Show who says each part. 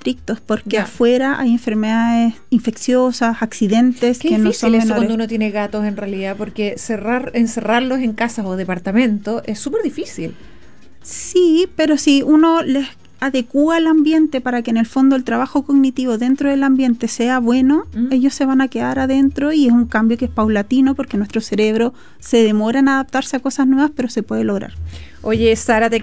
Speaker 1: estrictos porque afuera hay enfermedades infecciosas, accidentes que no son menores.
Speaker 2: Eso cuando uno tiene gatos en realidad, porque encerrarlos en casas o departamentos es súper difícil.
Speaker 1: Sí, pero si uno les adecúa el ambiente para que en el fondo el trabajo cognitivo dentro del ambiente sea bueno, ellos se van a quedar adentro y es un cambio que es paulatino porque nuestro cerebro se demora en adaptarse a cosas nuevas, pero se puede lograr.
Speaker 2: Oye, Sara, te